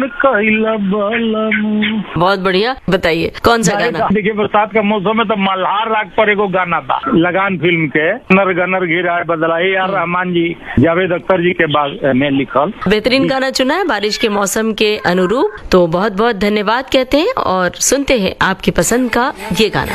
कहिला बलमू। बहुत बढ़िया, बताइए कौन सा गाना? देखिए बरसात का मौसम है तो मल्हार राग पर एगो गाना था लगान फिल्म के, नर गनर गिरा बदला, यार रहमान जी जावेद अख्तर जी के बाद में लिखल बेहतरीन गाना चुना है बारिश के मौसम के अनुरूप। तो बहुत बहुत धन्यवाद कहते हैं और सुनते हैं आपकी पसंद का ये गाना।